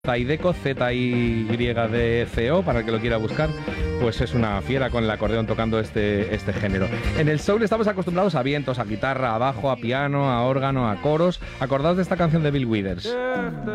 Zydeco, ZYDCO, para el que lo quiera buscar, pues es una fiera con el acordeón tocando este género. En el soul estamos acostumbrados a vientos, a guitarra, a bajo, a piano, a órgano, a coros. Acordaos de esta canción de Bill Withers.